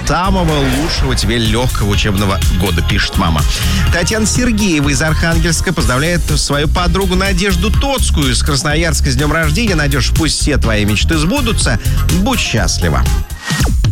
самого лучшего тебе легкого учебного года, пишет мама. Татьяна Сергеева из Архангельска поздравляет свою подругу Надежду Тоцкую из Красноярска с днем рождения. Надюш, пусть все твои мечты сбудутся. Будь счастлива.